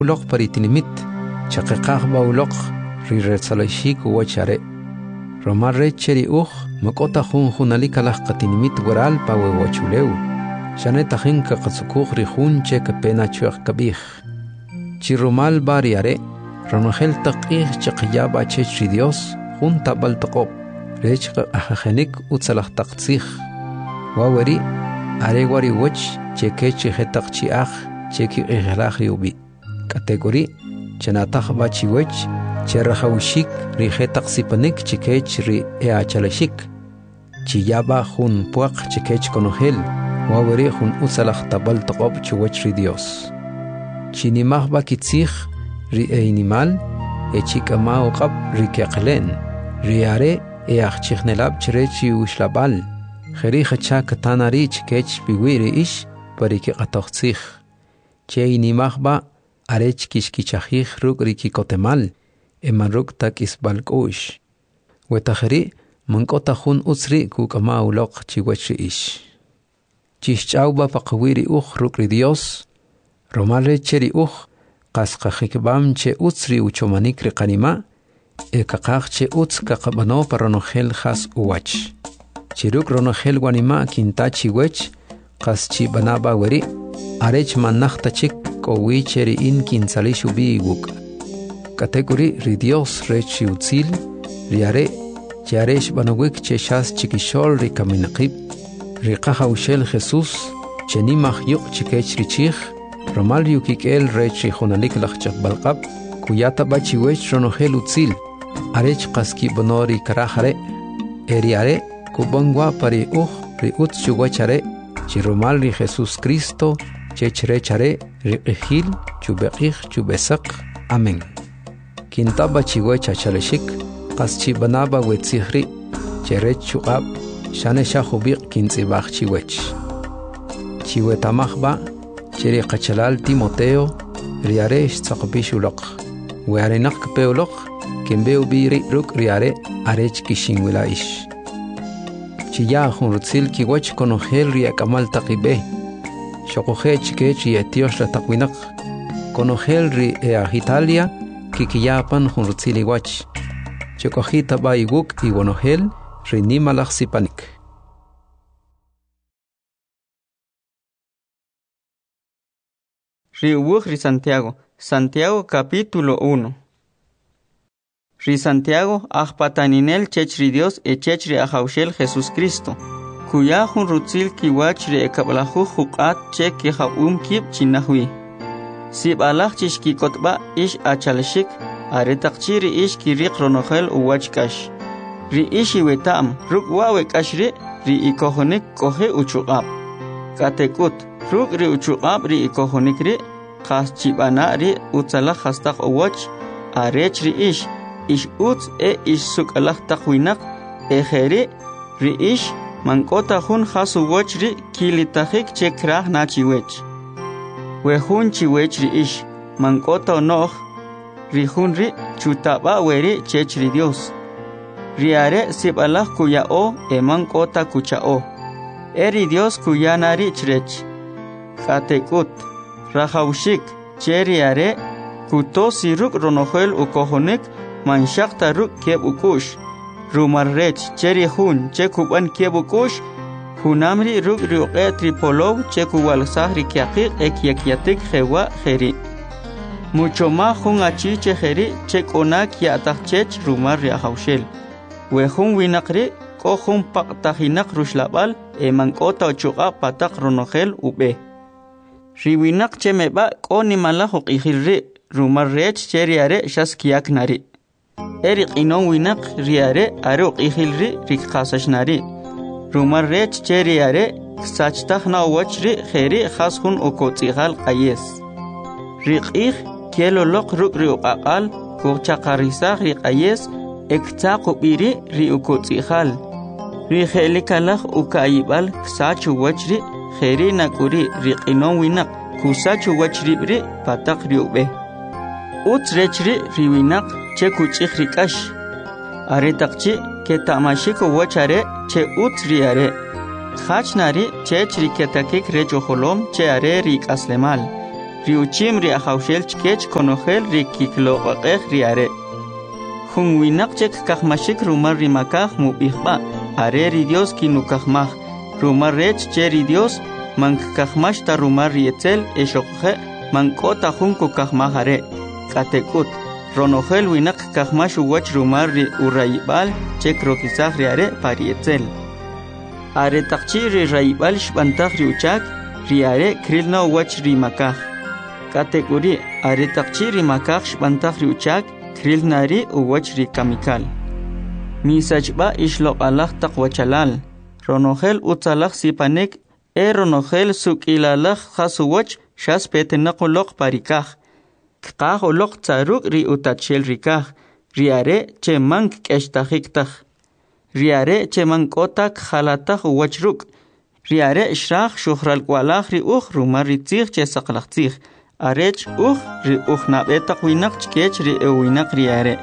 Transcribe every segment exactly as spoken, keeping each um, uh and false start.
uloq paritinimit chaqiqaq ba uloq rirretsalashik uwachare Romar recheri uj makota jun junalikalaj qatinimit waral pa wewachuleu Shaneta jinka qatsukuq rijun che kapena chuaq kabij Chirumal bariare Ronogel taqih chaqiyaba chechri Dios junta baltaqob rech ajajenik utsalaj taqtzij waweri are wari wach chekechi hetaq chiaj cheki ihlaj yubi category chenataj bachiwech cherajawshik ri hetaq sipanik chikech ri eachalashik chiyaba jun puaq chikech konogel waweri jun utsalaj tabal taqob chuwech ri Dios chinimaj bakitzij ri einimal echikama uqab ri keqlen ri are eachichnelab chrechi ushlabal kheri khacha katanari chikech biwiri ish pariki qatoqtzij cheinimaj ba arech kishkichajij ruk ri kikotemal emaruk tak isbalkush wetakhri mankota jun utsri kukama uloq chiwech ish chichauba paqwiri uj ruk ri Dios romale cheri uj qasqajikbam che utsri uchomanik ri qanima ekaqaq che utz kaqabano paronogel khas uwach chiruk ronogel wanima kinta chiwech qaschi banaba weri arech manachta chik kowi cheri in kinsalishu biwuk category ri Dios rechi utzil riare charesh banawik che shas chikishol ri kaminaqib ri qahawshel Jesus chenimaj yuq chikech richij romal yukikel rechi junalik lajchaq balqab kuyata bachiwech ronogel utzil arech qaski bonori karajare eriare kubangwa pari uj ri utz chuwachare chiromal ri Jesus Cristo chechrechare ri qihil chubeqij chubesaq amen kintaba chiwecha chaleshik qaschi banaba wetzihri cherech chuqab shane shahubiq kintzibaj chiwech chiwetamajba cheri qachalal Timoteo riaresh tsaqbishuloq wearenak peoloq kembeu biri ruk riare arech kishinwila ish chiya junrutzil kiwach konogel riakamal taqibe shoqoje chikech yetios la taqwinaq konogel ri Italia kikiyapan junrutzil iwach chokojita baiguk iwonogel rinimalaj sipanik Riubuj ri Santiago Santiago capítulo uno Ri Santiago ajpataninel chechri Dios e chechri ajaushel Jesus Cristo kuya jun rutzil kiwach re ekablahu huqat che ki jabum kib chinahwi sib alaj chishki kotba ish achalshik are taqchiri ish kiriq ronogel uwachkash ri ishi wetam ruk wawe kashri ri ikohonik kohe uchuqab katekut ruk ri uchuqab ri ikohonik ri qas chibana ri utsala khastaq uwach arech ri ish ish utz e ish sukalaj taqwinaq e kheri ri ish mankota jun khasu wach ri kilitajik chekraj na chiwech we jun chiwech ri ish mankota noh ri jun ri chutaba weri chech ri Dios ri are sibalaj kuya o e mankota kuchao eri Dios kuya nari chrech katekut rajaushik cheri are kutosi ruk ronogel ukohonik manshaqta ruk keb ukush rumarrech cheri jun chekuban kebukush hunamri ruk ruqe tripolov chekuwal sahri kyaqiq ekyakiatik jewa jeri mucho más jun achi chejeri chekona kyatachech rumar riahaushel we jun winaqri ko jun paqtajinak rushlabal e mankota ochuqa pataq ronogel ube riwinaq chemeba ko nimala huqijilri rumarrech cheri are shaskiaknari Eri qinon winak riare aruq ihilri rikqasashnari rumar rech cheri are sachtakhna wachri kheri khashun ukotsigal qayes riqih kelo loq ruk riuqaqal kuchaqarisa riqayes ektaqu biri ri ukotsigal ri khelikalakh ukaibal sachu wachri kheri nakuri riqinon winak kusachu wachri bri pataq riube utrechri riwinak che kuchikh rikash are taqchi ke tamashiko wachare che utriare khachnari che chriketakik recho holom che are rik aslemal ri uchim ri ahawshel chkech konogel ri kikloqaqej ri are. Jun winak chek kahmashik rumar ri makaj mubihba, are ri Dios kinukajmaj, rumar rech che ri Dios, man kahmash ta rumar ri etzel eshokje, man kota jun kukajmaj are, katekut. Ronogel winak kahmash uwach rumar ri urayibal chek rokizaj ri are pari etzel. Are takchi ri rayibal shbantaj ri uchak, ri are krilna uwach ri makaj. Kategori are takchi ri makaj shbantaj ri uchak, krilna ri uwach ri kamikal. Misachba ishloq alaj taqwachalal. Ronogel utzalaj sipanek, e ronogel sukilalaj khasuwach shas petenaqoloq parikaj. Kqaj oloq tsaruk ri utachel rikaj, ri are che mank k'eshtajiktaj, ri are che mankotak jalataj uwachruk, ri are shraj shuhralkwalaj ri uj rumar ri tzij che saqlaj tzij, arech uj ri uj nab'etaq winak chkech ri ewinak ri are.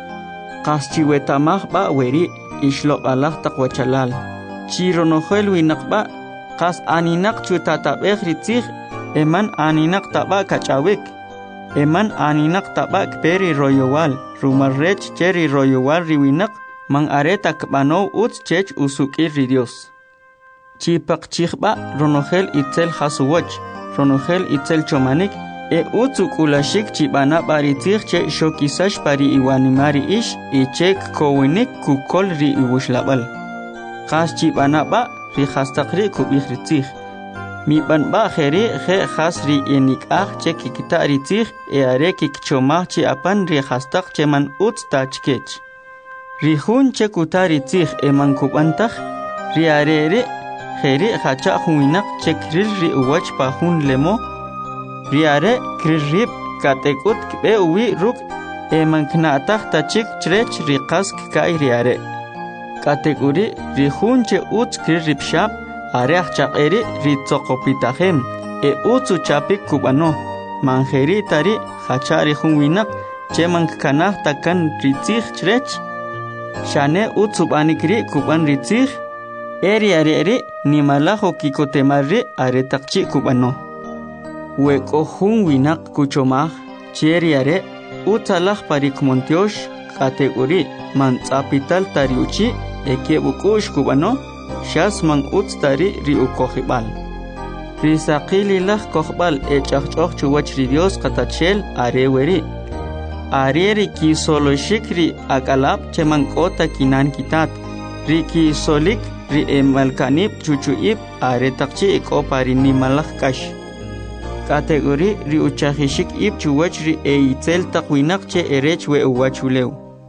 Qas chiwetamaj ba weri ixloq'alaj taq wachalal, chi ronojel winak ba qas aninak chutatab'ej ri tzij, eman aninak taba kach'awik, eman aninak tabak peri royowal, rumar rech cheri royowal riwinak, man areta kbano utz chech usukir ri Dios. Chipak chichba ronogel itzel hasuwach, ronogel itzel chomanik, e utz ukulashik chibana baritzich che shokisash pari iwanimari ish, e chek kowinik kukol ri iwushlabal. Qas chibana ba ri hastakri kubih ritzich. Mi ban ba kheri khe khasri enik ah che kikita ritzich e are kikchomah chi apan ri khastak che man utz ta chkech. Ri hun che kuta ritzich e man kubantak, ri are re kheri khacha huinak che kril ri uwach pa hun lemo, ri are kril rib katekut kbe uwi ruk e man knatak ta chik chrech ri qask kai ri are. Kategori ri hun che utz kril rib shab, Areach chaqeri ritzoqopitajem, e utsu chapik kubano, manjeri tari hachari junwinak, che mankanah takan ritzich chrech, shane utsu banikri kuban ritzich, eri areri ni malajo kikotemarri aretakchi kubano. Weko junwinak kuchomaj, cheri are, utsalaj parikmontiosh, kategori, manzapital tariuchi, ekebukush kubano, Shas man utstari ri ukohibal. Ri saqili lah kohbal e chachchoch chuwach ri Dios katachel are weri. Are ri ki solo shikri akalap che man kota kinan kitat. Ri ki solik ri e malkanib chuchuib are takchi eko parini malak kash. Kategori ri uchahishik ib chuwach ri e itzel takwinak che erech we uwachuleu.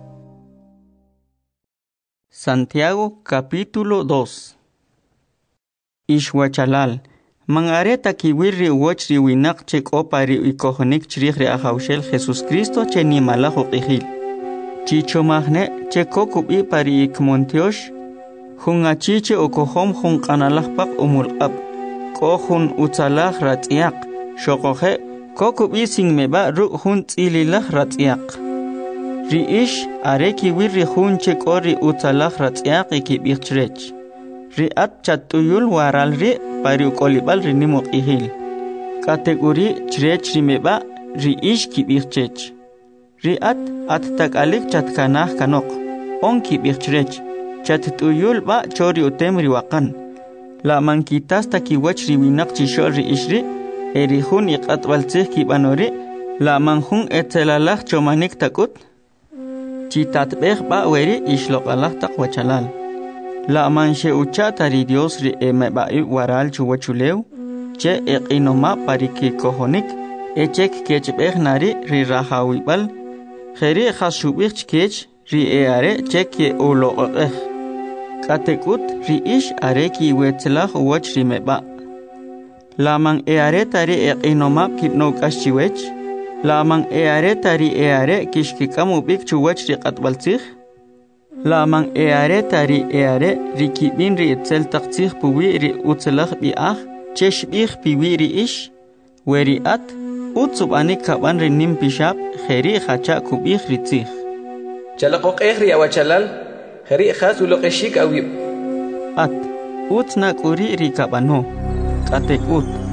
Santiago capítulo dos. Ishwachalal, man areta kiwirri uwachri winak che kopari ikohonik chrihri ahawshel Jesus Cristo che ni malajo qihil. Chichomahne che kokubi pari ikmontiosh, hun achiche okohom hun kanalahpak umulqab, kohun utsalah ratiak, shokohe kokubi singmeba ru hun tzililah ratiak. Ri ish are kiwirri hun che kori utsalah ratiak ikibikchrech. Ri at chatuyul waral ri pari ukolibal ri nimok ihil. Kategori chrech rimeba ri ish kibikchech. Ri at at takalik chatkanah kanok. On kibikchrech. Chatuyul ba chori utem riwakan. La mankitas takiwach riwinak chishol ri ishri. Eri hun iqat waltzih kibanori. La manhun etzelalach chomanik takut. Chitatbeh ba weri ishloqalah takwachalal. La manche uchata ri Dios ri emebai waral chuwachuleu, che eqinoma pariki kohonik, echek kechbeh nari ri rahawibal, kheri khashubich kech ri eare chek ye uloqeh. Katekut ri ish are ki wetzelah uwach ri meba. La man eare tari eqinoma kipnokash chiwech, la man eare tari eare kishkikamu bik chuwach ri qatbaltzih, La man eare tari eare rikibin ri etzel taqtzih puwi ri utzelach bi'ah chesh bih piwi ri ish weri at utzub anik kaban ri nim pishab kheri khacha kubih ri tzih chalaqoq ehri awachalal kheri khas uloqeshik awib at utna kuri ri kabano katek ut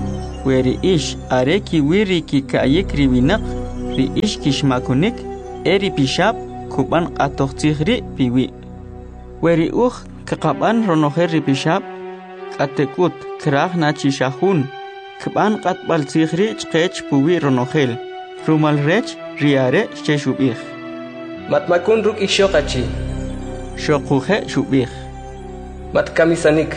weri ish are kiwiri kikayik riwinak ri ish kishmakunik eri pishab kuban qatoqtighri piwi weri uj kaqaban ronoher ri pishab qatekut kraj nachishahun kban qatbaltighri chqech puwi ronohel rumal rech riare sheshubih matmakun ruk ishoqachi shoquhe shubih matkamisanik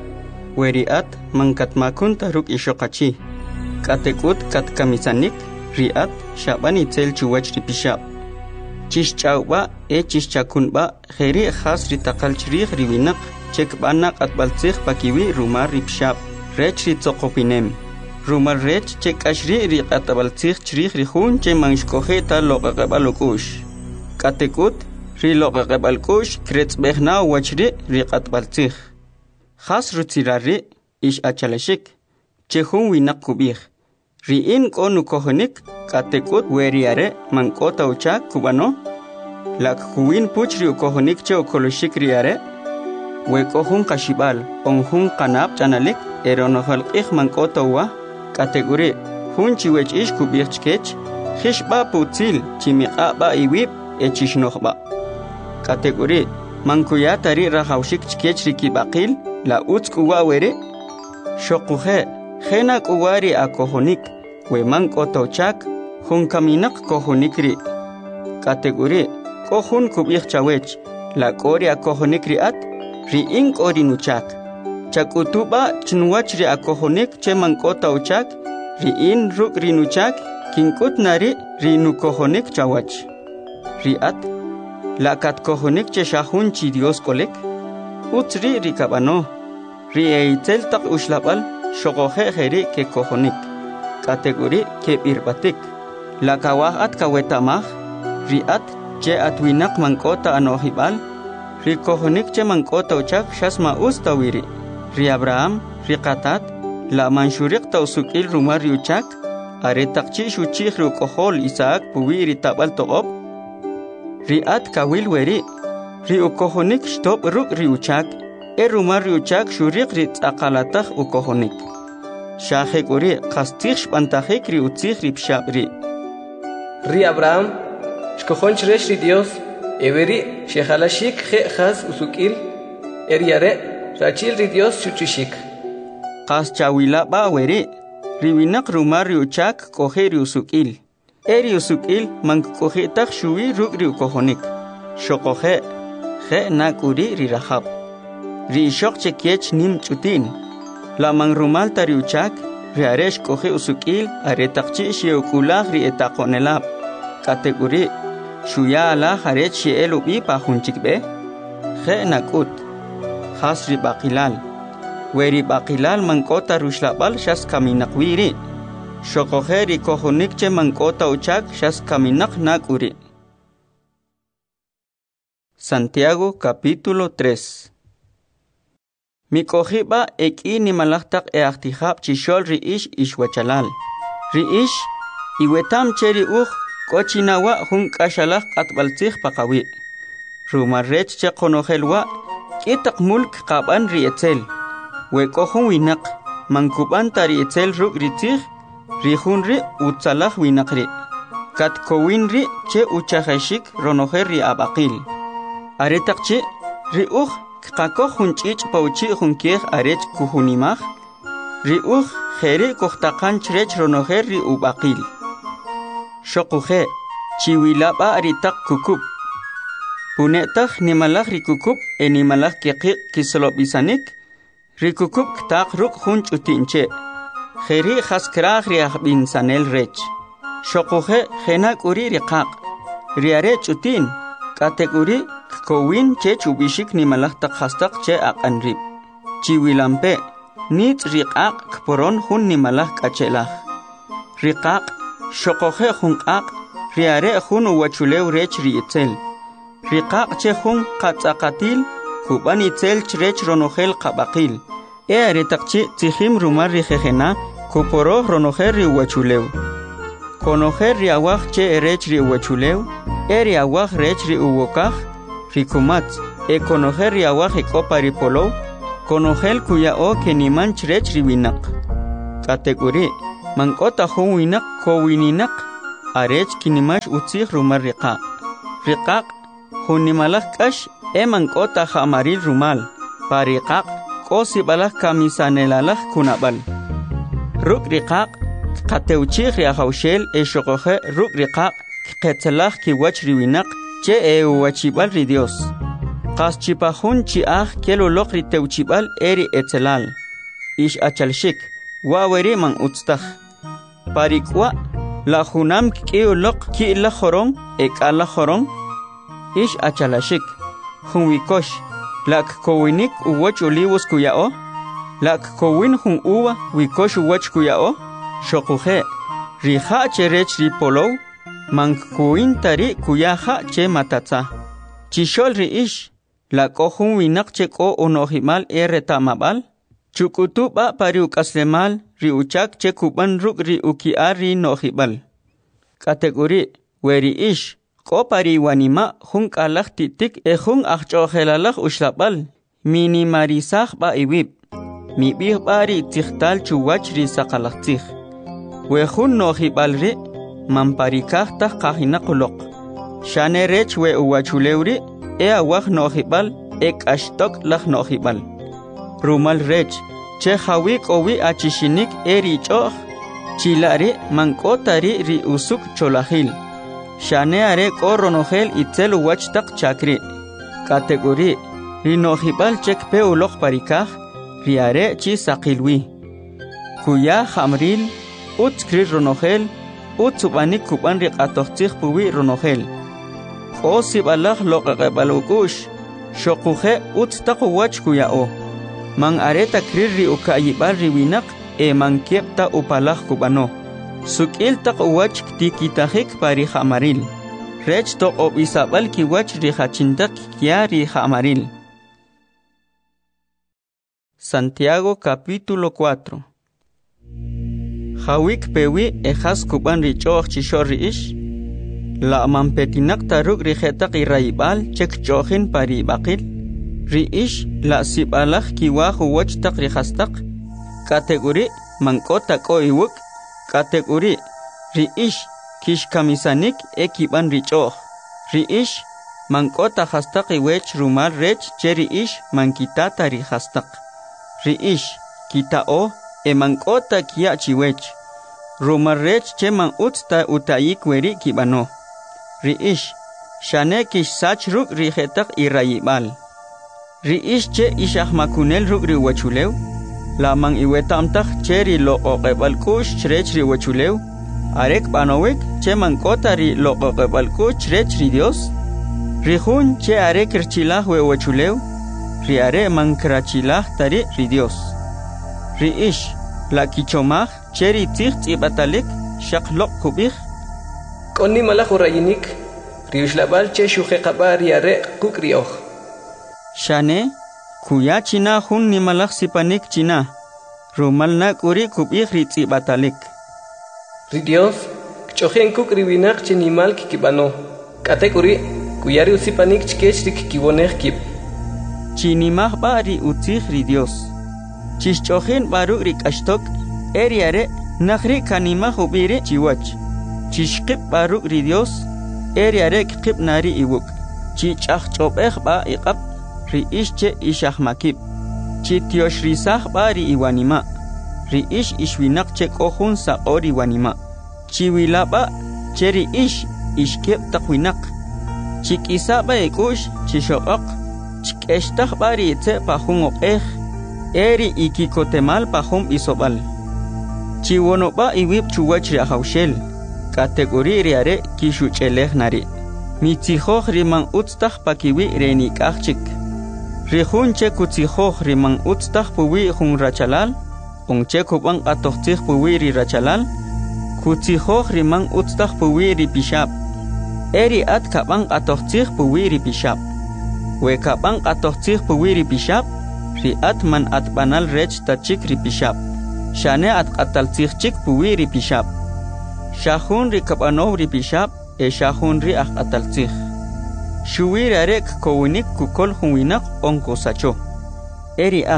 weriat mankatmakun taruk ishoqachi katekut katkamisanik riat shabani tel chuwach ripishab chishchawba e chishchakunba kheri khas ritaqal chrih riwinak chekbana qatbaltsikh pakiwi rumar ripshab rech ritsoqopinem rumar rech chekashri riqatabaltsikh chrih rihun che manshkohe ta loqaqabalukush katekut ri loqaqabalkush kretsbehna wachri riqatbaltsikh khas rutirari ish achalashik chehun winak kubih riin konu kohonik katekut weriare mankota ucha kubano lak kuwin puchri ukohonik che ukoloshik riare we kohun kashibal onhun kanab chanalik eronohal ikh mankota wa kategori hun chiwech ish kubih chkech khishba putil chimiqa ba iwib echishnohba kategori mankuya tari rahawshik chkech rikibaqil la utskuwa were shoquhe khena kuwari akohonik we mankoto chak hun kaminak kohonikri kategori kohun kubih chawech la kori akohonikri at ri ink orinuchak chakutuba chnuwachri akohonik che mankoto chak ri in ruk rinuchak kinkut nari rinu kohonik chawach ri at la kat kohonik che shahun chi Dios kolek utri rikabano ri eitel tak ushlabal shogohe kheri ke kohonik kategori ke birbatik la kawah at kawetamah riat che atwinak mankota anohibal ri kohonik che mankota uchak shasma ustawiri ri Abraham ri qatat la manshurik tausukil rumar yuchak are takchi shuchih ru kohol Isaac puwiri tabal toqob riat kawil weri ri ukohonik stop ruk ri uchak e rumar yuchak shurik ri tsaqalatah ukohonik shahek uri qastikh bantahik ri utzikh ri pshabri ri Abraham shkohon chresh ri Dios everi shehalashik khe khas usukil eriare rachil ri Dios chuchishik qas chawila ba weri ri winak rumar yuchak kohe ri usukil eri usukil mank kohe tak shuwi ruk ri ukohonik shokohe khe nakuri ri rahab ri shok chekech nim chutin la mang rumal tariuchak riaresh kohe usukil are takchi shiukulah ri etaqonelab kategori shuya ala harech shielubi pahunchikbe khe nakut khas ri baqilal weri baqilal mankota rushlabal shas kaminakwiri shokohe ri kohonik che mankota uchak shas kaminak nakuri. Santiago capítulo tres. Mi kohiba eki ni malaktak e aktihab chishol ri ish ishwachalal. Ri ish iwetam cheri uj kochinawa hun kashalak atbaltih pakawi. Rumarrech che konohelwa kitak mulk qaban ri etzel. We kohun winak mankuban tari etzel ruk ritih ri hun ri utsalak winak ri. Kat kowin ri che uchahashik ronoher ri abaqil. Aretakchi ri uj Kako hunchich pauchi hunkeh arech kuhunimah ri uj kheri kohtakan chrech ronoher ri ubaqil shokuhe chiwilaba aritak kukub punetah nimalak ri kukub enimalak keqi kislobisanik ri kukub tak ruk hunch utinche kheri khaskrah ri ahbin sanel rech shokuhe khenak uri riqaq ri arech utin kategori kowin che chubishik ni malak tak khastak che aqanrib chiwilampe nit riqaq kporon hun ni malak kachelah riqaq shoqohe hunqaq riare hun wachulew rech rietzel riqaq che hun qatsaqatil kuban itzel chrech ronohel qabaqil e aretaqchi tihim rumar rihena kuporo ronoher ri wachulew konoher ri awaj che rech ri wachulew eri awaj rech ri uwokaj Rikumat, e conocer riawaj e copa ripolo, conogel cuya o que ni manch rech riwinak. Kategori mankota hun winak ko wininak arech kinimash utzih rumar riqaq. Riqaq hunimalak kash e mankota hamaril rumal. Pariqaq ko sibalak kamisanelalak kunabal. Ruk riqaq qateuchih riahawshel e shoqoje ruk riqaq qetzelak ki wach riwinak che e wachibal ri Dios. Qas chipahun chiah keloloq ri teuchibal eri etzelal. Ish achalshik waweri man utstaj. Parikwa la junam kioloq ki la jorong ek ala jorong. Ish achalashik junwikosh lak kowinik uwach olivos kuyao. Lak kowin jun uwa wikosh uwach kuyao. Shokuje riha cherech ri polow. Man kuin tari kuyaha che matatza. Chishol ri ish la kohun winak che ko onohimal ere tamabal. Chukutuba pariuk aslemal ri uchak che kuban ruk ri ukiar ri nohibal. Kategori weri ish ko pari wanima hun kalak titik e hun achchohelalak ushlabal. Minimarisah ba iwib. Mibih bari tikhtal chuwach ri sakalaktikh. We hun nohibal ri mamparikah tah kahina kulok. Shane rech we uwachulewri e awah nohibal ek ashtok lak nohibal. Rumal rech che hawik owi achishinik eri choh chilari mankotari ri usuk cholahil. Shane are koronohel itzel uwachtak chakri. Kategori ri nohibal chek pe ulok parikah ri are chi sakilwi. Kuya hamril utskri ronohel utsubanik kuban rik atohtzih puwi ronohel. O sibalak loqaqebalukush shokuje utstaku wach kuyao. Man areta kriri ukayibal riwinak e man kiepta upalak kubano. Sukil tak wach tikitahik pari hamaril. Rech tok obisabal ki wach rihachintak kia rihamaril. Santiago capítulo cuatro. Hawik pewi ejas kuban richoch chishor ish. La mampetinak taruk rihetak iraibal cek chohin pari bakil. Ri ish la sibalak kiwah wach tak rihastak. Kategori mangkota ko iwuk. Kategori ri ish kish kamisanik ekiban richoch. Ri ish mangkota hastak iwech rumal rech cheri ish mankitata rihastak. Ri ish kitao e mankota kia chiwech. Rumarrech che man utsta utayik weri kibano. Ri ish shane kish sach ruk rihetak irayibal. Ri ish che ishah makunel ruk ri wachulew. La man iwetamtak che ri lo oqebal kush chrech ri wachulew. Arek banowek che mankota ri lo oqebal kush chrech ri Dios. Ri hun che arek rchilah we wachulew. Ri are man krachilah tari ri Dios. Ri ish la kichomah cheri tikh ibatalik shaklok kubih. Koni malak urayinik riushlabal che shuhe qabar yare kukrioh. Shane kuya china hun ni malak sipanik china. Rumal na kuri kubih ritz ibatalik. Ri Dios chohen kukri winak chinimal kikibano. Kate kuri kuyari usipanik chkech rik kiwoneh kib. Chinimah ba ri utzih ri Dios. Chishchohin baruk rik ashtok eriare nakhri kanima hubiri chiwach. Chishqib baruk ri Dios eriare kqib nari iwuk. Chichach chobeh ba iqab ri ishche ishah makib. Chitiosh risah ba ri iwanima. Ri ish ishwinak che kohun sa ori wanima. Chiwila ba cheri ish ishkib takwinak. Chikisa ba ikush chishokak. Chikeshtah ba ri itse pahun okeh. Eri ikikotemal pahum isobal. Chiwono ba iwib chuwach ri ahawshel. Kategori riare kishu cheleh nari. Mitzihoch riman utstah pakiwi renik achik. Rihun che kutzihoch riman utstah puwi hun rachalal. Ong che kubang atohtih puwi ri rachalal. Kutzihoch riman utstah puwi ri pishab. Eri at kabang atohtih puwi ri pishab. We kabang atohtih puwi ri pishab. Ri at man at banal rech tachik ri pishab. Shane at atal chik puwi ri pishab. Shahun ri kabanov ri pishab e shahun ri ak atal chik. Shuwi rarek kowinik kukol hunwinak onko sacho. Eri at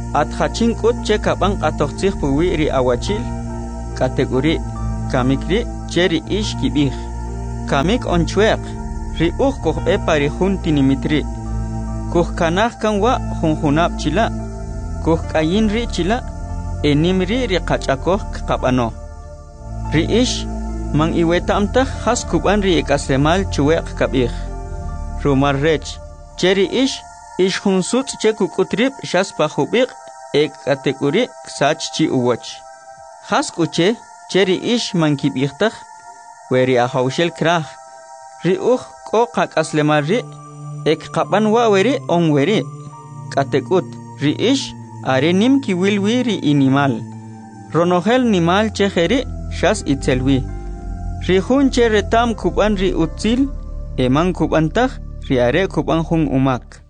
Atjachin kut che kabang atoxtih puwi ri awachil. Kategori kamikri cheri ish kibih. Kamik onchuek. Ri uj koh e pari hun tinimitri. Kuh kanah kan wa hun hunab chila. Kuh kayin ri chila. Enimri ri kachakoh kabano. Ri ish mang iweta amtah has kuban ri ekasemal chuek kabih. Rumar rech. Cheri ish ish hun sut che kukutrip shas pahubik ek kategori ksach chi uwach. Has kuche cheri ish man kibihtak. Weri ahawshel krah. Ri uj ko kak aslemar ri. Ek kapan wa weri on weri. Katekut ri ish are nim ki wilwi ri inimal. Ronohel nimal che kheri shas itselwi. Ri hun che retam kuban ri utzil. Eman kubantah ri are kuban hun umak.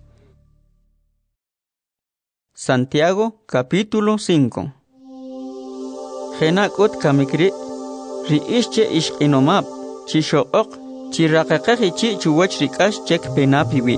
Santiago capítulo cinco. Genakut kamikri. Ri ish che ish inomab. Chi shook. Chi rakakaki chi chuwach rikash chek penapiwi.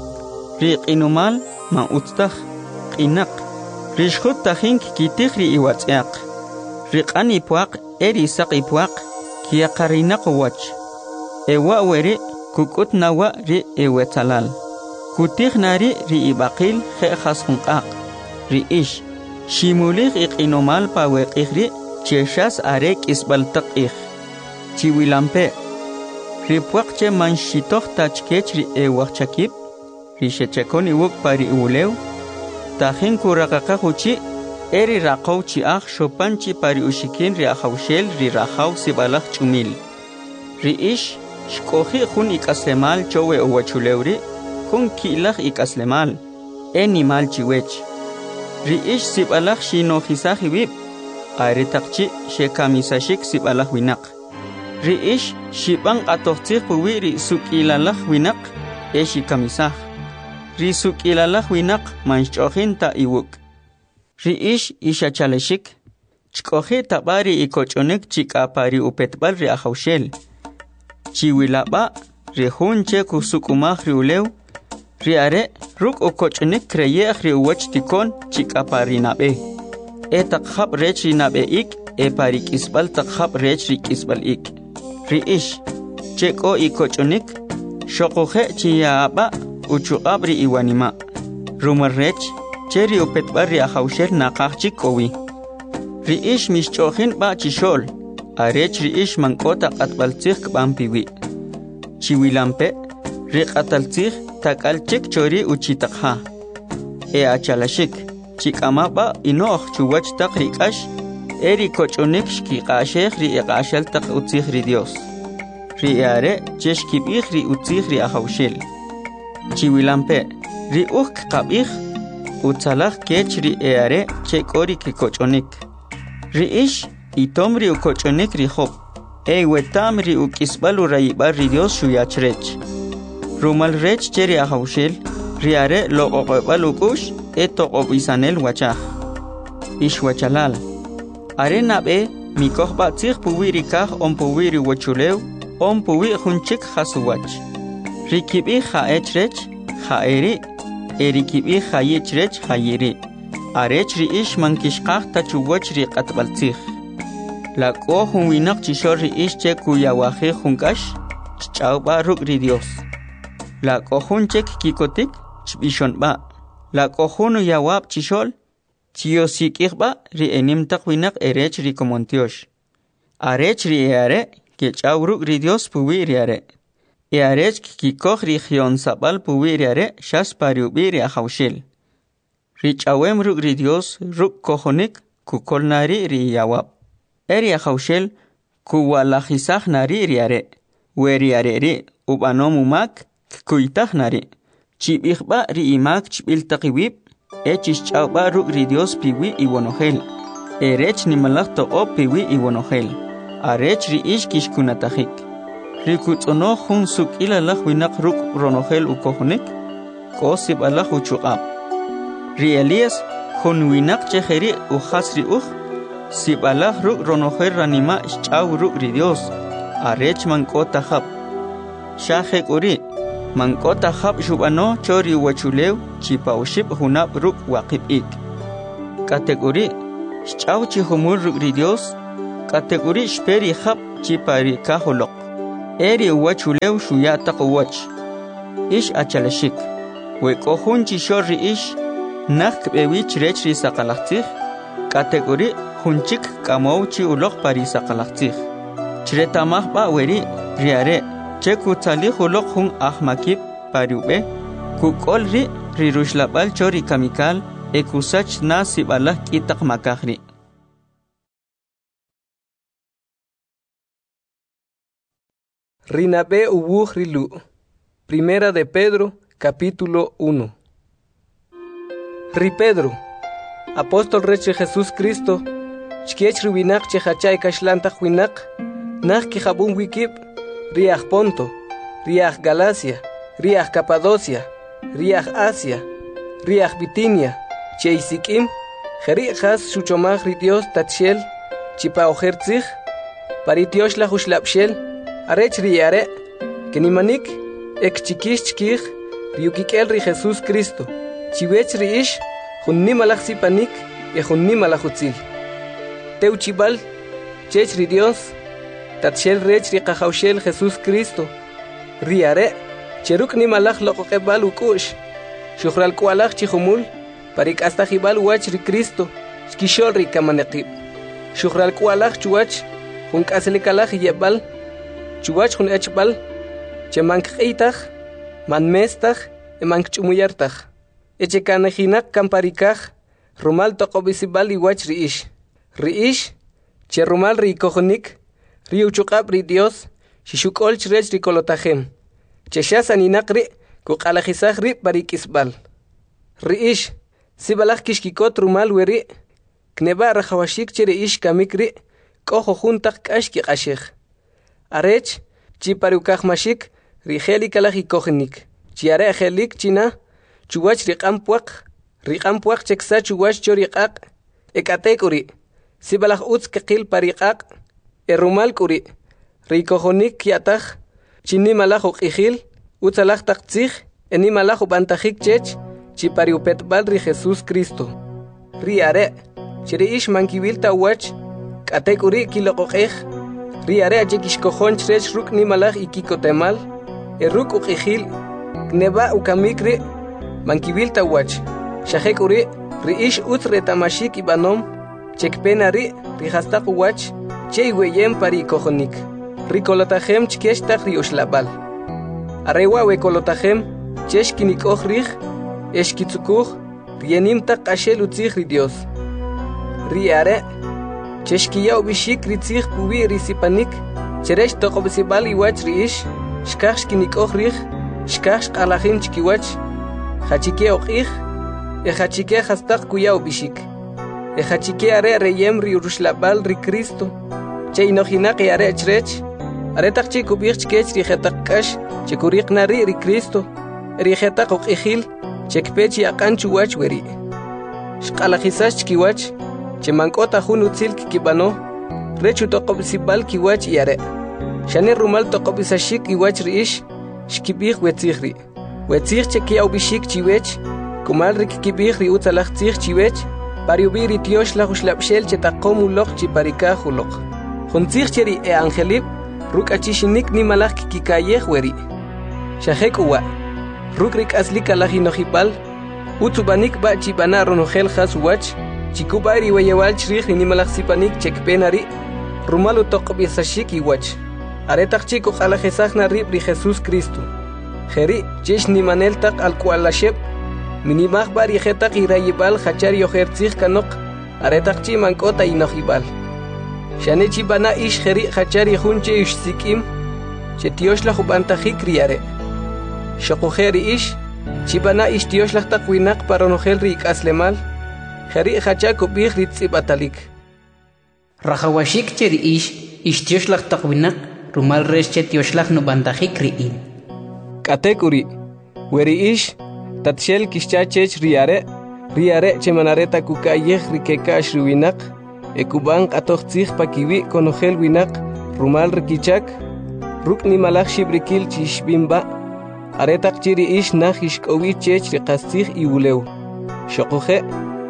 Ri inumal ma utstah. Inak. Rishkut tahink kitih ri iwatsak. Rikan ipuak eri sak ipuak. Kia karinak wach. Ewa weri kukut nawa ri ewetalal. Kutih nari ri ibakil khe khas hunkak. Ri ish. Shimulik ik inomal pa wekih ri. Cheshas arek isbaltak ik. Chiwilampe. Ri puak che manshitoh tachkech ri ewak chakip. Ri shechekon iwuk pari ulew. Tahin kurakaka huchi. Eri rakaw chi akh shopanchi pari ushikin ri akhawshel ri rakaw sibalak chumil. Ri ish. Shkohi khun ikaslemal chowe uwachulewri. Khun kilak ikaslemal. Enimal chiwech. Ri ish sibalak shinohisah ibib. Ari takchi shekamisashik sibalak winak. Ri ish shibang atoxtih puwi ri sukilalak winak. E shikamisah. Ri sukilalak winak manshchohin ta iwuk. Ri ish ishachaleshik. Chkohi tabari ikochonek chikapari upetbal ri akhawshel. Chiwilaba ri hunche kusukumah ri ulew. Ri are ruk ukochonek kreyeh ri uwach tikon chikapari nabe. E takhab rech ri nabe ik. E pari kisbal takhab rech ri kisbal ik. Ri ish cheko ikochonek. Shokohe chiyaba uchuqab ri iwanima. Rumar rech cheri upetbal ri akhawshel naqah chikowi. Ri ish mishchohin ba chishol. Arech ri ish mankota qatbaltzih kbampiwi. Chiwilampe ri qataltzih takalchik chori uchitakha. E achalashik chikama ba inoh chuwach tak rikash. Eri kochonik shkiqasheh ri iqashal tak utzih ri Dios. Ri are cheshkibih ri utzih ri akhawshel. Chiwilampe ri uj qabih utzalak kech ri eare chekori ki kochonik. Ri ish itom ri ukochonik ri hop. Ey wetam ri ukisbalu rayibar ri Dios shuyachrech. Rumal rech cheri akhawshel. Ri are lo oqobal ukush eto obisanel wachah. Ish wachalal. Are nabe mikoh batzih puwi ri kah on puwi ri wachulew. On puwi hunchik khasuwach. Ri kibi khaechrech khaeri. Eri kibi khayechrech khayeri. Arech ri ish mankishqah tachuwach ri qatbaltzih. La ko hun winak chishor ri ish che kuyawaje hunkash. Chchauba ruk ri Dios. La ko hun chek kikotik chbishon ba. La ko hun yawab chishol. Chiosikih ba ri enim tak winak erech ri komontiosh. Arech ri eare ke chaw ruk ri Dios puwi ri are. E arech kikoh ri khion sabal puwi ri are shas pariubi ri akhawshel. Ri chawem ruk ri Dios ruk kohonik kukol nari ri yawab. Eri akhawshel kuwalajisah nari ri are. Weri are ri ubanom umak kuitah nari. Chibihba ri imak chibil takiwib. Echis chawba ruk ri Dios piwi iwonohel. Erech ni malak to'o piwi iwonohel. Arech ri ish kishkunatahik. Ri kutsono hun suk ilalak winak ruk ronohel ukohonik. Kosib alak uchuqab. Ri Elias hun winak cheheri ukhas ri uj. Sibalak ruk ronohel ranima chaw ruk ri Dios. Arech mankota hab. Shahek uri. Mankota hab shubano chori wachulew chipauship hunab ruk waqib ik. Categorí, chau chi humul ri Dios, categorí speri hap chi pari kahulok. Eri wachuleu shuyata wach. Ish achalashik. We kohun chi shorri ish, nak bewich rech ri sakalachtig. Categorí hunchik kamau chi ulok pari sakalachtig. Chretamah ba weri riare. Cheku tali hulok hun ahmakip pariube. Kukol ri rirushlabal chori kamikal. Ekusach na sibalah kitak makahri. Rinabe ubuh rilu. Primera de Pedro, capítulo uno. Ri Pedro, apóstol reche Jesús Cristo, chkiech rubinak chehachay kashlantach winak, nach kihabun wikip, riach Ponto, riach Galacia, riach Capadocia, riach Asia, riach Bitinia, cheisikim, jeri has shuchomach ri Dios tatshel, chipa ojertzich, paritiosh la hushlapshel, arech riare, kenimanik, ek chikish chkich, riukikel ri Jesús Cristo, chiwech ri ish, junnimalach sipanik, e junnimalach utzil. Teuchibal, chech ri Dios, tatshel rech ri kahaushel Jesús Cristo, riare, cheruk nimalach lokokebal ukush, shukhral kualach chihumul, parik hasta jibal wach ri Cristo, skishol ri kamanekib. Shukhral kualach chuach, jun kaselikalach yebal, chuach jun echbal, chemank eitach, man mestach, emank chumuyartach. Eche kanejinak kamparikach, rumal tokobisibal i wach ri ish. Ri ish, che rumal ri kohonik, ri uchukab ri Dios, shishukol chrech ri kolotajem. Che shasaninak ri, kukalajisach ri parik isbal. Ri ish, sibalach kishkikot rumal weri, kneba rajawashik chere ish kamikri, kojo juntak kashki kashich. Arech, chi parukaj mashik, rijeli kalaj ikojenik. Chi are ajelik china, chuwach rikampuak, rikampuak cheksa chuwach chorikak, ekatek uri, sibalach utz kekil parikak, erumal kuri, rikojonik kiataj, chini malaj ukijil, utzalaj taktzij, eni malaj ubantajik chech, chipariupet balri Jesús Cristo. Riare, chiri ish mankivilta wach, katekuri kilokokej, riare achekishkojon chrech ruk ni malaj ikikotemal, eruk ukijil, kneba ukamikri, mankivilta wach, shahekuri, ri ish utz retamashik ibanom, chekpenari, rihastak wach, cheiweyem pari kojonik, rikolotajem chkeshtak riushlabal. Arewa wekolotajem, cheshkinik ojrij, Eshkitzukuj, rienim tak ashel utzich ri Dios. Riare, cheshkiya ubishik ritzich pubi risipanik, cheresh tokobisibal iwach ri ish, shkach shkinik ojrij, shkach shkalajin chkiwach, hachike ojij, e hachike hastak kuya ubishik. E hachike are reyem ri urushlabal ri Cristo, che inojinak e are chrech, are tak chikubich chkech ri hetak kash, chekurik nari ri Cristo, ri hetak ojijil, chekpechi akan chuwach weri. Shkalajisach kiwach, chemankota jun utzil kikibano, rechu tokobisibal kiwach yare. Shane rumal tokobisashik kiwach riish, shkibich wetzihri. Wetzih chekia ubishik chiwech, kumal rikibich ri utzalach tzih chiwech, pariubiri tiosh la hushlapshel chetakomu loch chiparika hulok. Juntzih cheri e angelib, ruk achishinik ni malach kikikayeh weri. Shahek uwa. Rukrik aslika la hinojibal, utsubanik ba chibana ronogel has wach, chikubari wayewal chrij ni malaxipanik chekpenari, rumalu tokobisashik i wach. Aretak chico jalajesagna ribri Jesús Cristo. Jeri, chish ni maneltak al kualashep, minimag bari jetak irayibal hachari ojertzig kanok, aretak chi mankota inojibal. Shane chibana ish jeri hachari junche ish sikim, chetiosh la jubantajik riare. Shokojeri ish, chibana ish tiosh lachtak winak paronogel rik aslemal, jeri hachako bih ritzibatalik. Rajawashik cheri ish, ish tiosh lachtak winak, rumal resche tiosh lach no bandajik riin. Katekuri, weri ish, tatshel kishchachech riare, riare chemanareta kukayeh rikeka ashruwinak, ekuban atochtzig pakiwi konogel winak, rumal rikichak, ruk ni malach shibrikil chishbimba, aretak chiri ish nach ishkowi chech riqastig iwuleu. Shokoje,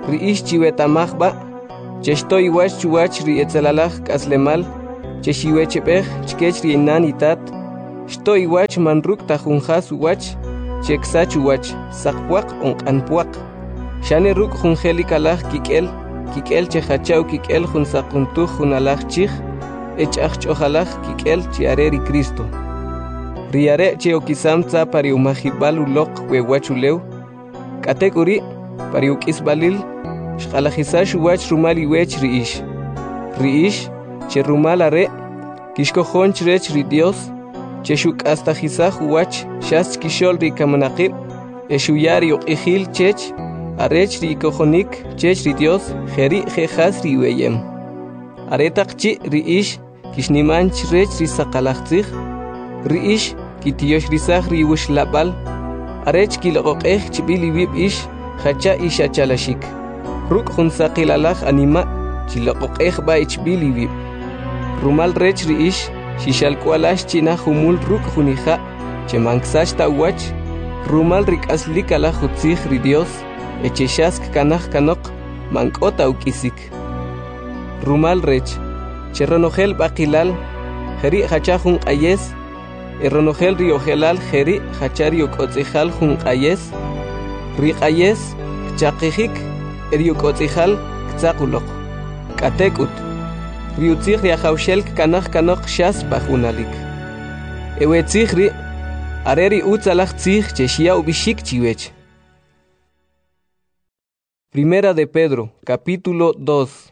riish chiwetamajba, chestoy wach chuwach ri etzalalaj kaslemal, chexiwechepej chkech ri inanitat, stoy wach manruk tajunjas wach, cheksach wach, sakpuak onkanpuak, shane ruk junjelikalaj kikel, kikel chehachau kikel jun sakuntuj junalaj chij, echach ojalaj kikel chiareri Cristo. Riare che okisamtza pari umajibal ulok wewachuleu, katekuri pari ukisbalil, shqalajisash wach rumali wech riish. Riish, che rumalare, kishkojon chrech ri Dios, che shuk hasta jisaj wach, shas kishol ri kamanaqib, eshuyari okijil chech, arech ri kojonik, chech ri Dios, jeri jejas ri weyem. Aretakchi riish, kishniman chrech ri sakalachzig, riish, kitiyosh risaj ri wush labal, arech kiloqoqej chibili wib ish, hacha isha chalashik. Ruk jun saqilalaj anima, chiloqoqej ba ichbili wib. Rumal rech riish, shishalkualash china humul ruk junija, chemanxash ta wach, rumal rik aslikala jutzig ri Dios, echeshask kanaj kanok, mankota ukisik. Rumal rech, cheronogel baqilal, jeri hacha jun ayes, Erronogel riogelal jeri hachario kotzijal jun ayes, ri ayes, kchaqijik, erio kotzijal, ktzaqulok, katekut, riutzig riajaushel kanaj kanok shas bajunalik. Ewetzig ri, areri utzalaj tzig cheshia ubishik chiwech. Primera de Pedro, capítulo dos.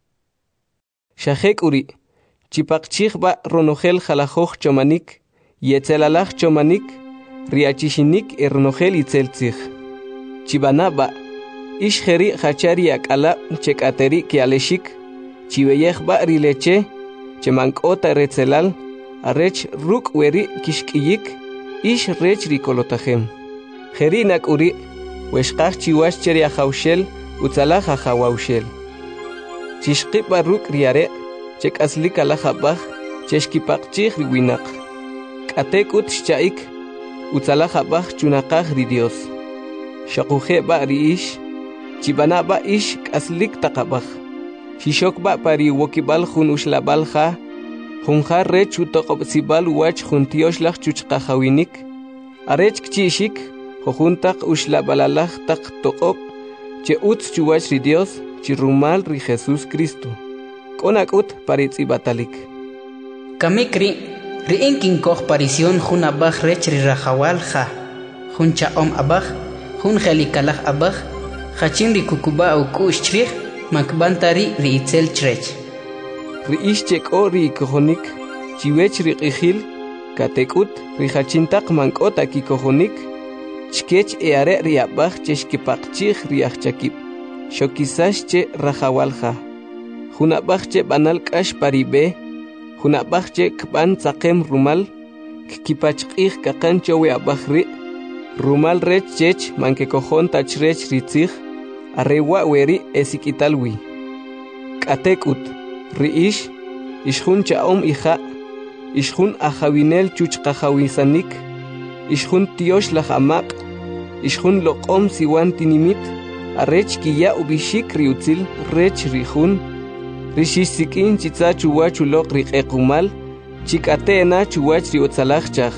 Shajek uri, chipakchig ba ronogel jalajoj chomanik, Yetzelalaj chomanik, riachishinik ernogel itzeltzig. Chibanaba, ishjeri hachari akala chekateri kialeshik, chibeyej ba rileche, chemankota retzelal, arech ruk weri kishkiyik, ish rech rikolotajem. Jeri nakuri, weshkaj chiwash cheri ajaushel, utzalaj ajawaushel. Chishkipa ruk riare, chekaslik alajabaj, cheshkipakchig riwinak. Katekut shaik, utzalaja baj chunakaj ri Dios. Shakuje ba riish, chibana ba ish kaslik takabaj. Shishok ba pari wokibal jun ushlabalja, junja rech utokobsibal wach juntioslaj chuchkajawinik, arech kchishik, jojuntak ushlabalalaj tak tokop, che utz chuwach ri Dios, chirumal ri Jesús Cristo. Konakut paritzibatalik. Kamikri. Riin kinkoj parisión jun abaj rech ri rajawal ja, jun chaom abaj, jun jelikalaj abaj, hachin ri kukuba u kush chrij, makbantari ri itzel chrech. Ri ishchek o ri kojonik, chiwech ri qijil, katekut ri hachintak mankota ki kojonik, chkech eare ri abaj cheshkipakchij ri achchakib, shokisash che rajawal ja. Jun abaj che banal kash paribe, Hunabachche kban tzakem rumal, kipachqij kakan chowe abajri, rumal rech chech manke kojon tachrech ritzig, arrewa weri esikitalwi. Katekut, riish, ishjun chaom ija, ishjun ajawinel chuchkajawisanik, ishjun tiosh lajamak, ishjun loqom siwan tinimit, arrech kiya ubishik riutzil rech rijun, Rishisikin chitza chuwach ulok riqekumal, chikatena chuwach riotzalajchaj.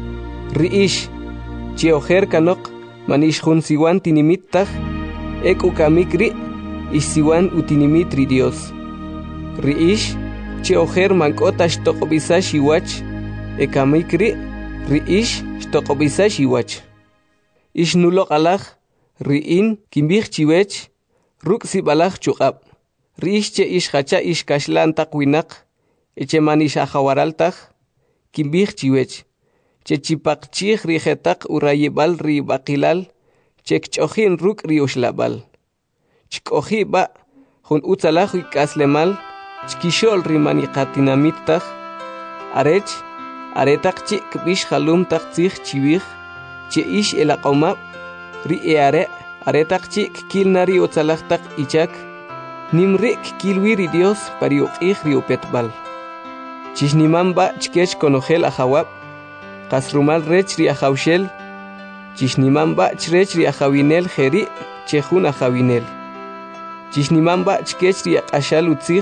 Riish, chiojer kanok, manish jun siwan tinimittaj, ek ukamikri, ish siwan utinimit ri Dios. Riish, chiojer mankota shtokobisa shiwach, ekamikri, riish shtokobisa shiwach. Ish nulok alaj, riin, kimbij chiwech, ruk sibalaj chukab. Riishche ish hacha ish kashlan takwinak, eche manish ajawaraltaj, kimbij chiwech, che chipakchij rijetak urayibal ri bakilal, che kchojin ruk ri ushlabal. Chkoji ba, jun utzalaj kaslemal, chkishol ri maniqatinamitaj, arech, aretakchi kbish halum taktzij chiwij, che ish elaqomab, ri eare, aretakchi kilnari utzalajtak ichak, Nimrik kilwiri Dios pariuqij riupetbal. Chishnimamba chkech konogel ajawab, kasrumal rech ri ajawshel, Chishnimamba chrech ri ajawinel jeri chejun ajawinel. Chishnimamba chkech ri aqashal utzig.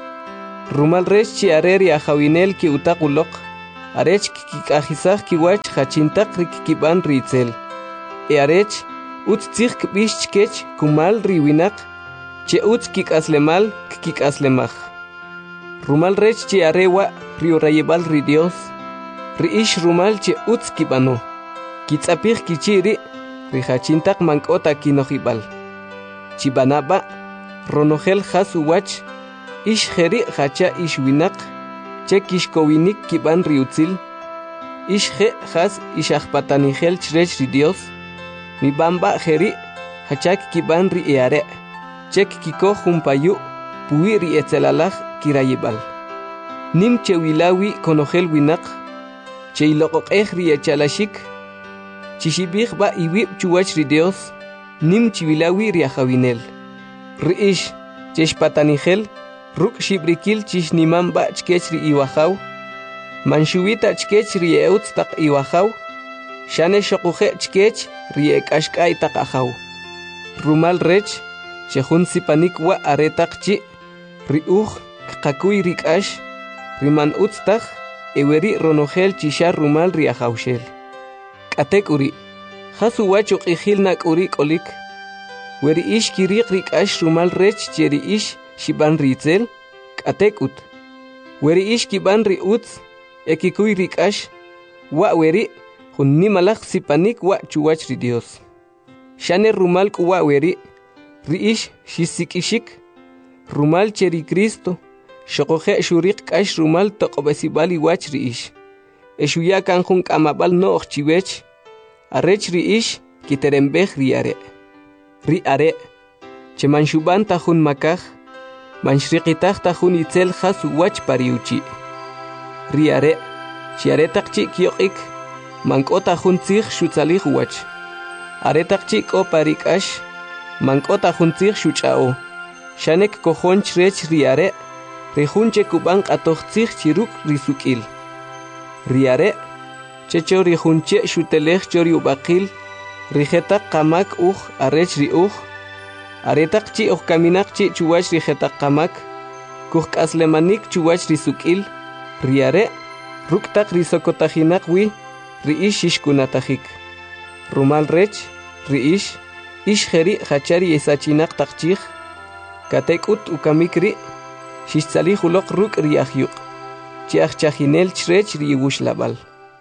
Rumal rech chi are ri ajawinel ki utaqulok. Arech kikajisaj kiwach hachintaq ri kikiban ritzel. E arech utzig kbish chkech kumal ri winak. Che utz kikaslemal kikaslemaj. Rumal rech chi arewa ri orayebal ri Dios. Ri ish rumal che utz kibano. Kitzapij kichiri ri hachintaq mankota kinojibal. Chibanaba ronogel has uwach. Ish jeri hacha ish winak. Che kishkowinik kiban ri utzil. Ish je has ish ajpatanigel chrech ri Dios. Mi bamba jeri hachak kiban ri eare. Chek kiko jumpayu puwi ri etzelalaj kirayibal. Nim che wilawi konogel winak. Che iloqoqej ri echalashik. Chishibij ba iwib chuwach ri Dios. Nim chiwilawi ri ajawinel. Ri ish chesh patanigel. Ruk shibrikil chish niman ba chkech ri iwajaw. Manshuwita chkech ri eutz taq iwajaw. Shane shokuje chkech ri ekashkay taq ajaw. Rumal rech. Chejun sipanik wa aretaq chi. Ri uj kqakuy ri k'ash. Riman utztaq. Eweri ronogel chisha rumal ri ajawshel. K'atek uri. Jasu wacho q'ijil nak uri k'olik. Weri ish kiriq ri k'ash rumal rech cheri ish shiban ritzel. K'atek ut. Weri ish kiban ri utz. Ekikuy ri k'ash. Wa weri jun nimalaj sipanik wa chuwach ri Dios. Shane rumal kuwa weri. Ri ish shisikishik. Rumal cheri Cristo. Shokoje shuriq k'ash rumal toqobesibal iwach ri ish. Eshuya kanjun k'amabal no'oj chiwech. Arech ri ish kiterembej ri are. Ri are. Che manshuban tajun makaj. Manshriqitaj tajun itzel jas uwach pariuchi. Ri are. Chi aretaq chi kyoqik. Mank'o tajun tzij shutzalij uwach. Aretaq chi k'o parik'ash. Mank'o tajun tzij shuch'a'o. Shanek kojon chrech ri are. Rejunche kuban q'atoj tzij chiruk ri suk'il. Ri are. Checho ri junche shutelej chori ubaqil. Rijetaq qamak uj arech ri uj. Aretaq chi uj kaminak chi chuwach rijetaq qamak. Kuj k'aslemanik chuwach ri suk'il. Ri are. Ruktaq ri sokotajinak wi. Ri ish shishkunatajik. Rumal rech. Ri ish. Ish jeri hachari esachinak taqchij. Katekut ukamik ri. Shishtzalij uloq ruk ri ajyuq. Chi ajchajinel chrech ri iwushlabal.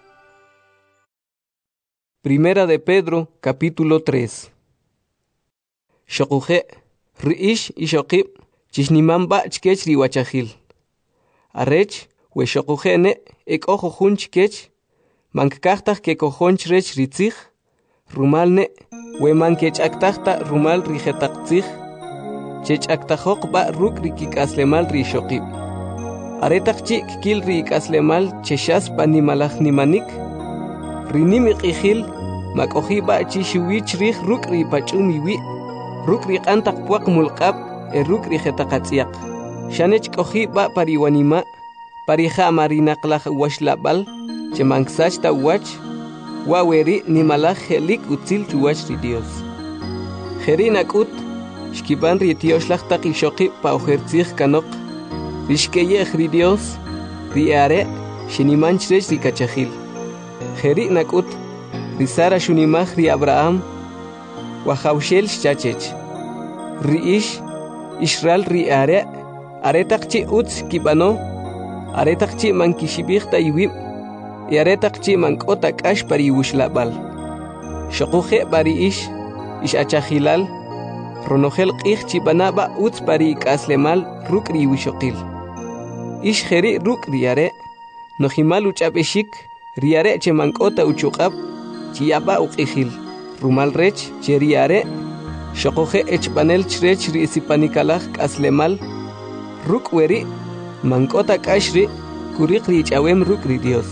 Primera de Pedro, capítulo tres. Shokuje, ri ish ishokib, chishniman ba chkech ri wachajil. Arech, we shokuje ne, ek ojo jun chkech, mankaktaj ke kojon chrech ri tzij, rumal ne, we mankech aktajta rumal ri jetak tzij, chech aktajok ba ruk ri kikaslemal ri shokib. Aretak chik kil ri ikaslemal cheshas panimalaj nimanik, rinimi q'ijil makoji ba chi shuwich rij ruk ri pach'umi wi ruk ri q'antaq puaq mulq'ab e ruk ri jetaqatz'yaq shanech k'oji ba pariwanima parija marinaqlaj washlabal che manksach ta wach wa weri nimalaj jelik utzil chuwach ri Dios jeri nak'ut xkiban ri tioxlaj taq ixoqib pa ujertzij kanok rixkeyej ri Dios ri are xiniman chrech ri kachajil Jeri nakut risara shunimaj ri Abraham wajawshel shchachech ri ish Israel ri are aretaq chi utz kibano aretaq chi mankishibij ta iwib y aretaq chi mank'ota k'ash pari wushlabal shokuje bari ish ish achajilal ronojel q'ij chi banaba utz pari ik'aslemal ruk ri wishoqil ish jeri ruk ri are nojimal uch'ab'exik Riare che mankota uchuqab chiyaba uqijil rumal rech che riare shokoje echbanel chrech ri sipanikalaj k'aslemal ruk weri mankota k'ashri kuriq ri ch'awem ruk ri Dios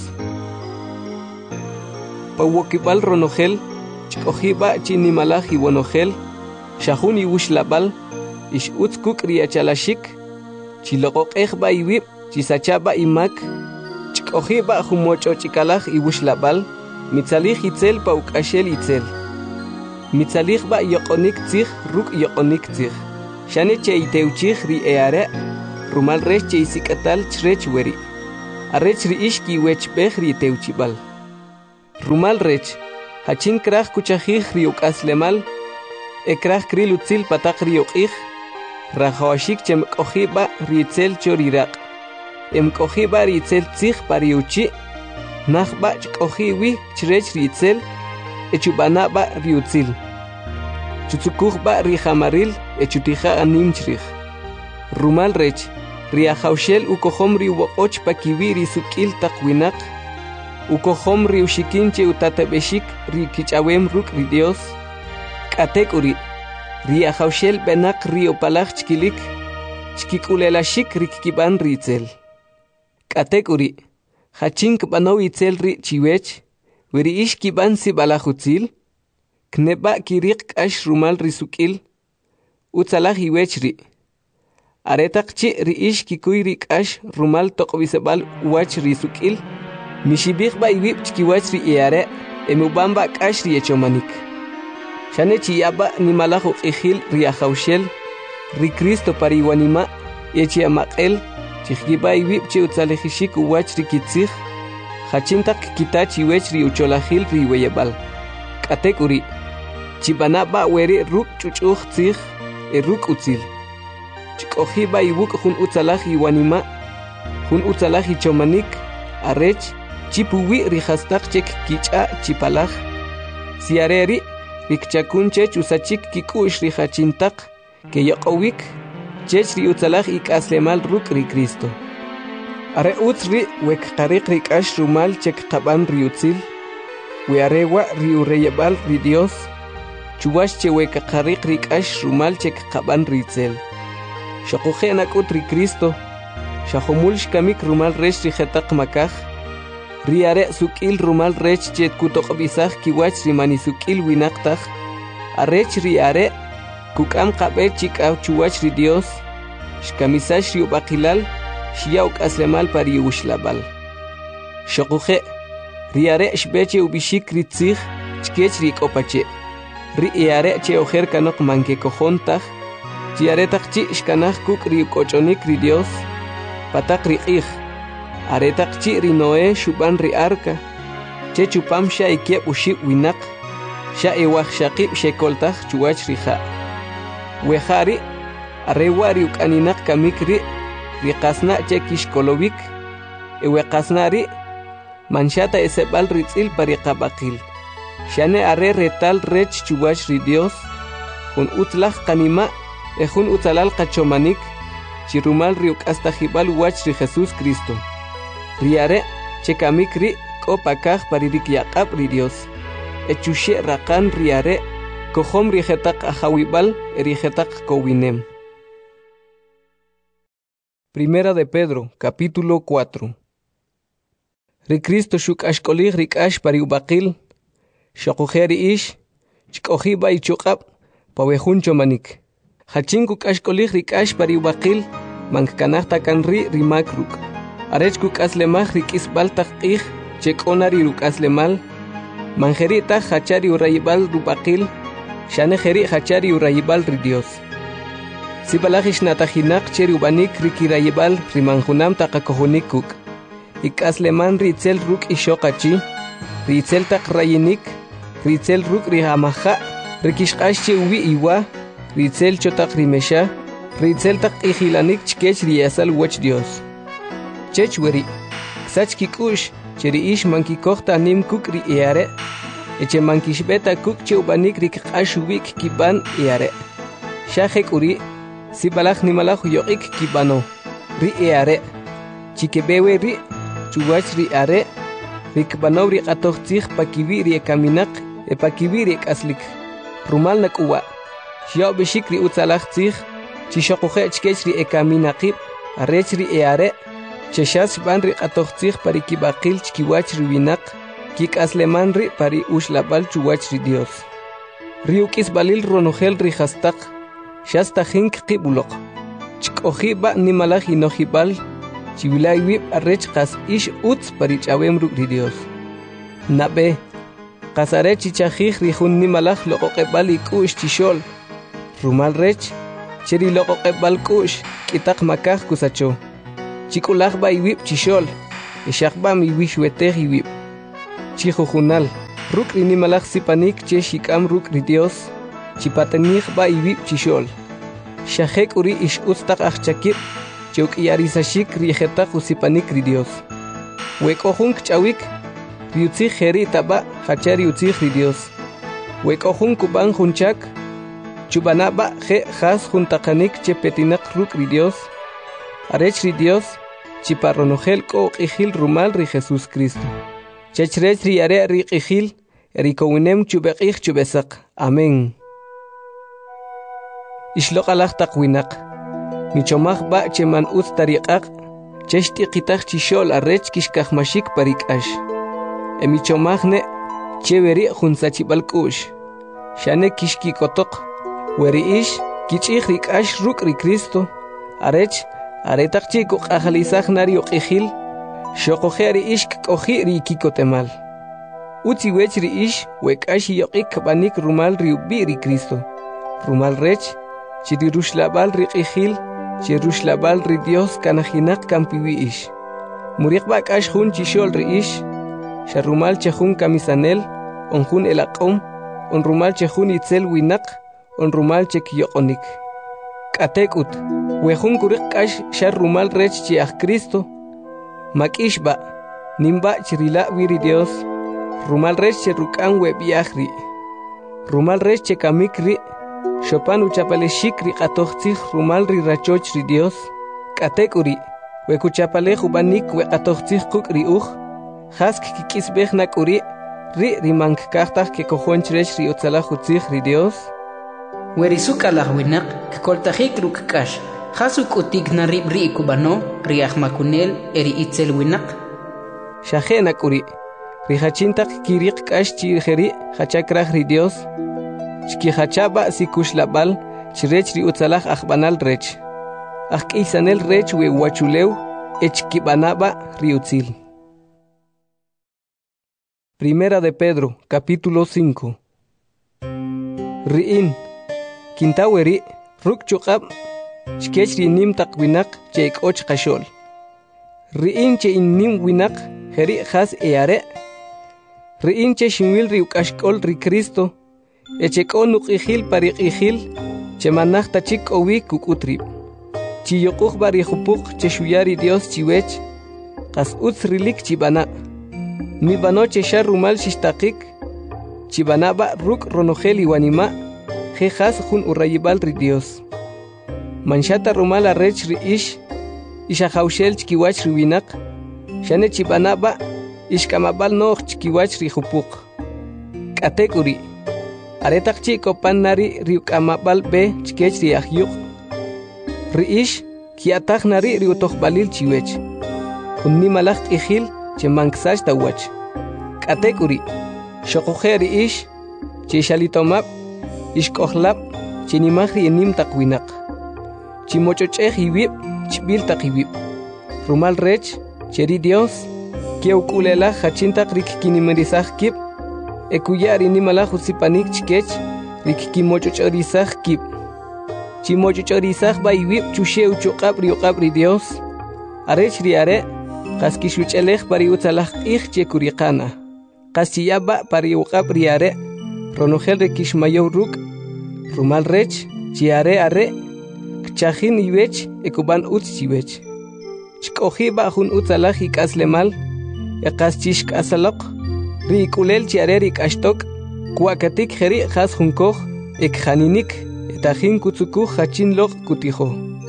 pawokibal ronojel ch'ojiba chinimalaj iwonojel shajun iwushlabal ish utz kuk ri achalashik chiloqoqej ba iwib chisachaba imak Ojiba jumocho chikalaj iwushlabal, mitzalij itzel pa ukashel itzel. Mitzalij ba yokonik tzij ruk yokonik tzij. Shane che iteuchih ri eare, rumal rech che isikatal chrech weri. Arech ri ishki wech bech ri teuchibal. Rumal rech, hachin krach kuchahih ri ukaslemal, ekrach krilutzil patak ri ukih, rajawashik chem kohiba ri tzel chorirak. Em kohiba ri tzel tzich pariuchi, nachba chkohiwi chrech ri tzel, echubanaba ri utzil. Chutsukuhba ri hamaril, echutija animchrich. Rumal rech, ri ahaushel ukohom ri uoch pakiwi ri sukil takwinak, ukohom ri ushikinche utatabeshik ri kichawem ruk ri Dios, katekuri, ri ahaushel benak ri opalach chkilik, chkikulelashik ri kikiban ri tzel. Katekuri, hachink banaw itzel ri chiwech, weri ish kiban si balahutzil, kneba kirik ash rumal risukil, utzalah iwech ri. Aretak chi ri ish kikuy ri ash rumal tokobisebal wach risukil, mishibik ba iwip chkiwach ri eare, emubamba ash ri echomanik. Shane chiyaba ni malajo ijil ri ahaushel, ri Cristo pariwanima, echi amakel, chihgiba iwip chi utzalejishik wach ri kitzich, hachintak kitachi wech ri ucholahil ri weyebal. Katekuri, chibanaba weri ruk chuchuch tzich, e ruk utzil. Chikohiba iwuk hun utzalaj iwanima, hun utzalaj ichomanik, arech, chipuwi ri hastak chek kicha chipalaj. Siareri, rikchakunchech usachik kikush ri hachintak, ke yokowik, chech ri utzalaj ikaslemal ruk ri Cristo. Are utzri wek karik rik ash rumal chek kaban ri utzil, we arewa ri ureyebal ri Dios, chuwash che wek karik rik ash rumal chek kaban ri tzel. Shakuhe nakut ri Cristo, shahumul shkamik rumal rech ri hetak makaj, ri are sukil rumal rech chet kutok bisaj kiwach ri mani sukil winaktaj, arech ri are, kukam kabe chik au chuwach ri Dios, shkamisash ri ubakilal, Shiauk aslemal pari ushlabal. Shakuhe, riare shbeche ubishik ritzich, chkech rik opache. Ri eare che ojer kanok manke kojontach, chiaretak chi shkanach kuk ri kochonik ri Dios, patak ri ich. Aretak chi ri Noé shuban ri arka, che chupam sha ikiep uship winak, sha ewach shakib shekoltach chuach ri ha. Wehari, arewa ri ukaninak kamik ri, riqasna chekish kolovik, eweqasnari, manchata esebal ritzil pariqabaqil. Shane are retal rech chuwash ri Dios, hun utlaj kanima, e hun utalal qachomanik, chirumal riuk hasta jibal wach ri Jesus Cristo. Riare, chekamik ri, kopakaj paririk yaqab ri Dios. Echushe raqan riare, kohom rijetak ajawibal, erijetak kowinem. Primera de Pedro, capítulo cuatro. Ri Cristo shuk ashkolig rik ash pari ubaqil, shakujeri ish, chkohiba ichukab, pawehun chomanik. Hachinku ashkolig rik ash pari ubaqil, mankanahta kanri rimakruk. Arechkuk aslemaj rik isbaltak ij, chekonari ruk aslemal, manjerita hachari urayibal rubaqil, shanejeri hachari urayibal ri Dios. Sibalajish natajinak cheri ubanik rikirayibal rimanjunam takakohunikuk. Ikasleman ritzel ruk ishokachi, ritzel tak rayinik, ritzel ruk rihamaha, rikishkashi uwi iwa, ritzel chotak rimesha, ritzel tak ihilanik chkech riyasal wach Dios. Chech weri, ksach kikush, cheri ish mankikohta nim kuk ri eare, eche mankishbeta kuk che ubanik rikashubik kiban eare. Shahek uri, si balak ni malak yoik kibano, ri eare, chikebewe ri, chuwach ri are, rikbano ri atochtich pakiwi ri ekaminak, e pakiwi ri ekaslik, rumal nak uwa, shio beshik ri utzalach zich, chishokuche chkech ri ekaminakib, arech ri eare, cheshas ban ri atochtich parikibakil chkiwach ri winak, kik asleman ri pari ushlabal chuwach ri Dios. Riukis balil ronogel ri hastak, Shasta hink qibulok. Chkohiba ni malaj inojibal, chivilay wib arrech kas ish utz parich awem ruk ri Dios. Nabe, kasare chichajij rihun ni malaj lo oqebal ikush chishol. Rumal rech, cheri loqo qebalkush kitak makaj kusacho chikulaj ba iwip chishol ishaqba mi wish wetej iwip chijujunal ruk rinimalaj sipanik che shikam ruk ri Dios chipatanij ba iwip chishol shajek uri ish ustak achchakip chuk yarisashik rijetaq usipanik ri Dios wekojun chawik riutzij jeri taba hachari utzij ri Dios wekojun kuban junchak chubanaba je jas juntakanik che petinak ruk ri Dios arech ri Dios chiparronojel ko qijil rumal ri Jesús Cristo chechrech ri are ri qijil erikowinem chubeqij chubesaq amén ishloqalaj taqwinaq michomaj ba cheman uz tariqaq cheshti qitaq chishol arech kishkajmashik parikash emichomajne cheveri junsachibalkush shane kishki kotoq weri ish kichij rikash ruk ri Cristo arech aretaq chiku qajalisaj nari uqijil shoqojeri ish koji ri kikotemal uti wech ri ish wekash yoqik banik rumal ri ubi ri Cristo rumal rech chiri rushlabal ri qijil chi rushlabal ri Dios kanajinak kampiwi ish muriq bakash jun chishol ri ish sharumal chejun kamisanel onjun elaqom on rumal chejun itzel winak on rumal chekyoqonik katekut wejun kuriq kash sharumal rech chi aj Cristo makishba nimba chirila wiri Dios rumal rech cherukan webiajri rumal rech chekamikri shopan uchapaleshik ri qatojtzij rumal ri rachoch ri Dios katekuri wekuchapale jubanik weqatojtzij quk ri uj jask kikisbej nakuri ri rimank kajtaj ke kojonchrech ri utzalaj utzij ri Dios werisuka lajwinaq kkoltajik ruk kash jasuk utik narib ri kubano ri ajmakunel eri itzel winaq shaje nakuri ri hachintak kiriq kash chirjeri hachakraj ri Dios chki hachaba sikushlabal chirech ri utzalaj ajbanal rech ajk'isanel rech we wachulew echkibanaba ri utzil. Primera de Pedro, capítulo cinco. Ri'in, kintaweri, ruk chuqab, chkech rinim tak winak che ikoch kashol. Ri'in che innim winak, heri has eare. Ri'in che shinwil ri ukashkol ri Cristo, echeko nuqijil pariqijil, che manaj tachik owi kukutrib. Chi yokuj bari jupuk che shuyari Dios chiwech, kas utz rilik chibana. Mi banoche shar rumal shishtakik chibanaba ruk ronojel iwanima jejas jun urayibal ri Dios manchata rumal arrech ri ish ishajaushel chkiwach ri winak shane chibanaba ishkamabal noq chkiwach ri jupuk katekuri aretak chiko panari ri ukamabal be chkech ri ahyuq ri ish kiataj nari ri utojbalil chiwech unni malaj ijil chemanksach tawach katekuri shoqojeri ish chishalitomab ishkohlab chinimajri enim takwinaq chimochochej iwib chbil taqiwib rumal rech cheri Dios keukulela hachintaq rikkinimerisaj kib ekuyari nimalaj usipanik chkech rikkimochochorisaj kib chimochochorisaj ba iwib chusheu chuqab riuqab ri Dios arech ri are qaskishuchelej pari utzalaj q'ij che kuriqana qasiyaba pari uqab riare ronojel rekishmayow ruk rumal rech chiare are kchajin iwech ekuban utz chiwech chk'ojiba jun utzalaj ik'aslemal eqaschixk'asaloq ri ikulel chiare rik'axtok kuakatik jeri jas junkoj ekjaninik etajin kutzukuj hachinloq kutijo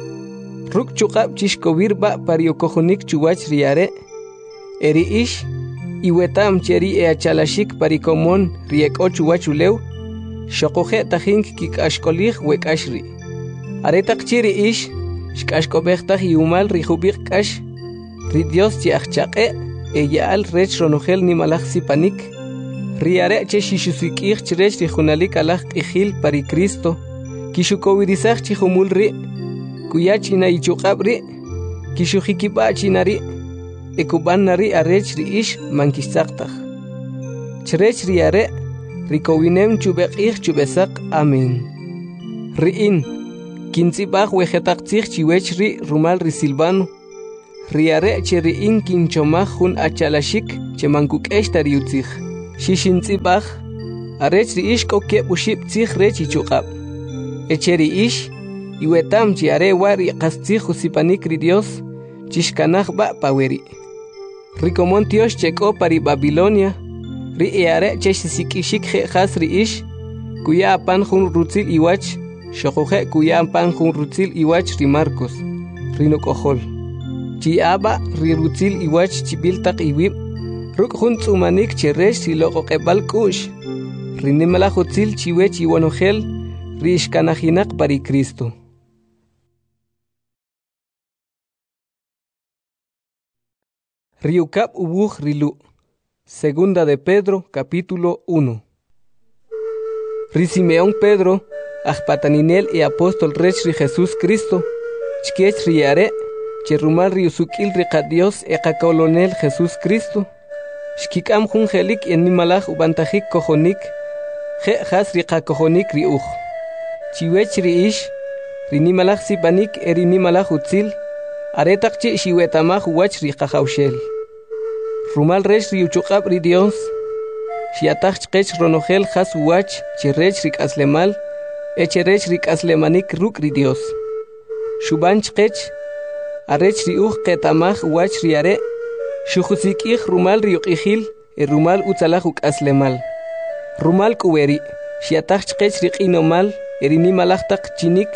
ruk chuqab chishkowirba pariokojonik chuwach riare eri ish iwetam cheri eachalashik parikomon rieko chuwachulew shoqoje tajink kikashkolij wekashri aretaq chiri ish shkashkobejtaj iumal rijubik kash ri Dios chiachchaqe eyaal rech ronojel nimalaj sipanik riare che shishusikij chirech rijunalik alaj q'ijil pari Cristo kishukowirisaj chijumul ri kuyachina ichuqabri kishujikiba chinari ekuban nari arech ri ish mankisaqtaj chrech riare rikowinem chubeqij chubesaq amen ri'in Kintzibaj wejetaqtzij chiwech ri rumal ri Silvano. Riare che ri in kinchomaj jun achalashik che mankuk'ex tariutzij. Xixintzibaj arech ri ish k'okeb uxib tzij rech ichuqab. Eche ri ish iwetam chi are wa ri qastzij usipanik ri Dios chixkanaj ba paweri. Rikomon Dios chek'o pari Babilonia ri eare che xisik'ixik je'jas ri ish kuya apan jun rutzil iwach xoqoje kuya apan jun rutzil iwach ri Marcos ri nok'ojol chiaba ri rutzil iwach chibil taq iwib ruk' jun tz'umanik che rex ri loq'oqeb'al k'u'x ri nimala jutzil chiwech iwonojel ri ixkanajinaq pari Cristo. Riukab ubuj rilu. Segunda de Pedro, capítulo uno. Ri Simeón Pedro, ajpataninel y apóstol rech ri Jesús Cristo, chkech riare, cherumal ri usukil ri Dios eqa colonel Jesús Cristo, shkikam jun jelik en nimalaj ubantajik kojonik, je jas ri kojonik ri uj. Chiwech ri ish, ri nimalaj sipanik eri nimalaj utzil, aretak chi shiwetamaj wach ri qajawshel. Rumal resh ri uchuqab ri Dios, shiataj chqech ronojel jas wach chirech ri k'aslemal, echerech ri k'aslemanik ruk ri Dios. Shuban chqech, arech ri uj qetamaj wach ri are, shujusik'ij rumal ri uq'ijil e rumal utzalaj uk'aslemal. Rumal k'uweri, shiataj chqech ri q'inomal eri nimalaj taq chinik,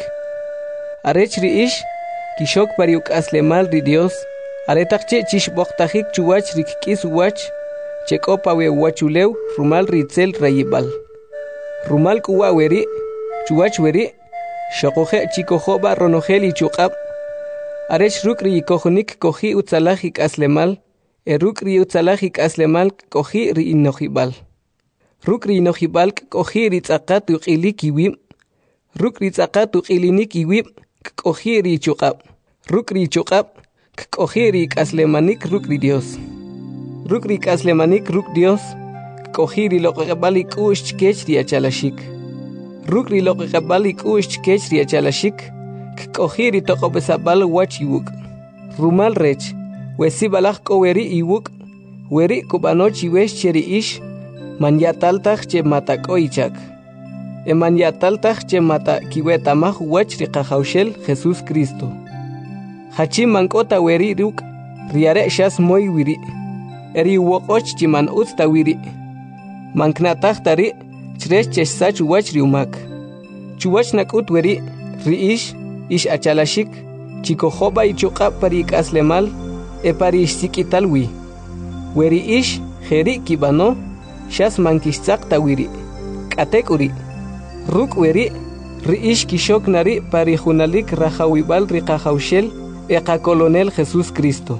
arech ri ish, kishok pari uk'aslemal ri Dios, aretaq che chixboqtajik chuwach ri k'is wach, chek'o pawe wachulew rumal ri tzel rayibal. Rumal k'uwa weri, chuwach weri, xoqoje chikojoba ronojel ichuqab, arech ruk ri ikojonik koji utzalaj ik'aslemal, e ruk ri utzalaj ik'aslemal koji ri inojibal. Ruk ri inojibal koji ri tz'aqat uq'ilik iwib, ruk ri tz'aqat uq'ilinik iwib, koji ri ichuqab. Ruk ri ichuqab, koji ri ik'aslemanik ruk ri Dios. Ruk ri ik'aslemanik ruk Dios, koji ri loq'eqeb'al ik'u'x chkech ri achalashik. Ruk ri loq'eqeb'al ik'u'x chkech ri achalashik, koji ri toq'ob'esab'al wach iwuk'. Rumal rech, wesibalaj k'o weri iwuk', weri kub'ano chiwex che ri ix, manyataltaj che mata k'o ichak. E manyataltaj che mata kiwetamaj wach ri qajawxel Jesús Cristo. Hachim mank'ota weri ruk, riare xas moy wiri, eri woq'och chi man utz ta wiri. Manknataj tari, chrex chexsach wach ri umak. Chuwach nak'ut weri, ri ish, ish achalashik, chikojoba ichuqab pari ik'aslemal, e pari ixsik'ital wi. Weri ish, jeri kibano, xas mankixtzaq ta wiri, k'atek uri. Ruk weri, ri ish kishok nari pari junalik rajawibal ri qajawxel, eqa colonel Jesús Cristo.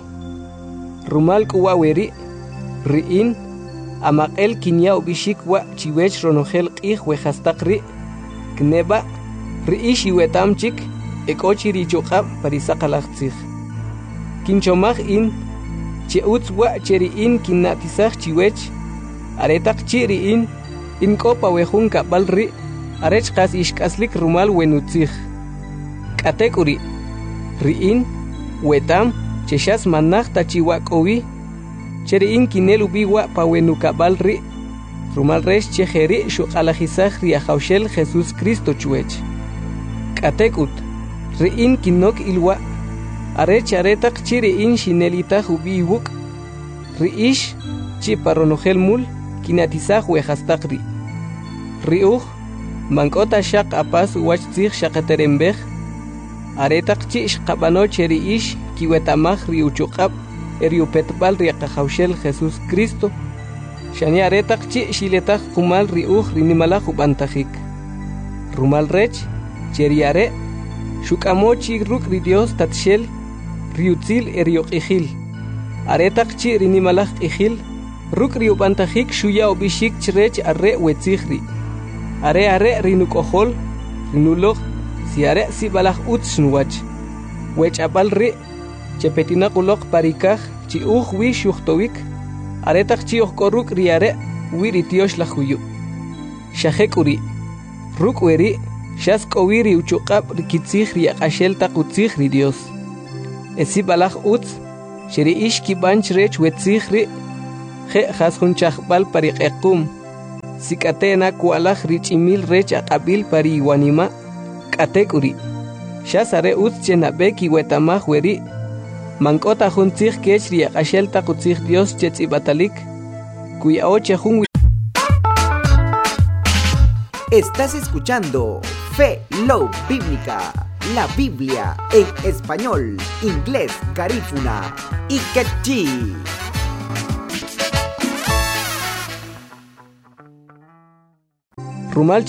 Rumal k'uwa weri, ri in, amaq'el kinya ubishik wa chiwech ronojel q'ij wejastaq ri, kneba, ri ish iwetam chik, ek'ochi ri chuqab pari saqalaj tzij. Kinchomaj in, che utz wa che ri in kinnatisaj chiwech, aretaq chi ri in, in k'o pawejun kab'al ri, arech qas ixk'aslik rumal wenutzij. K'atek uri, ri in, wetam, che xas manaj ta chiwa k'owi, che ri in kinel ubi wa pawenu kab'al ri, rumal rex che jeri xuq'alajisaj ri ajawxel Jesús Cristo chuwech. K'atek ut, ri in kinok ilwa, arech aretaq chi ri in xinelitaj ubi iwuk', ri ix, chi paronojel mul, kinatisaj wejastaq ri. Ri uj, mank'ota xaq apas wach tzij xaqeterembej, aretaq chi xqab'ano che ri ix kiwetamaj ri uchuqab eri upetb'al ri qajawxel Jesús Cristo, xani aretaq chi xiletaj qumal ri uj ri nimalaj ub'antajik. Rumal rech, che ri are, xuk'amo chi ruk' ri Dios tatxel, ri utzil eri uq'ijil. Aretaq chi ri nimalaj q'ijil, ruk' ri ub'antajik xuya ub'ixik chrech are wetzij ri. Are are ri nuk'ojol, ri nuloj, si are si balaj utz xnuwach. Wech'ab'al ri, che petinaq uloq parikaj, chi uj wi xujtowik, aretaq chi ojk'o ruk' ri are, wi ri tiox laj juyu. Xajek uri, ruk' weri, Shas kowiri uchuqab rikitzig riaqashel taqutzig ri Dios. Esi balaj utz, shiri ish kibanch rech wetzig ri, je has hunchajbal pariqequm. Sikatena kualaj richimil rech aqabil pari iwanima, katekuri. Shasare utz chenabeki wetamaj weri, mankota juntzig kech riaqashel taqutzig Dios chetzibatalik, kuya oche jun. Estás escuchando Fe Love Bíblica, la Biblia en español, inglés, garífuna y quechí. Rumal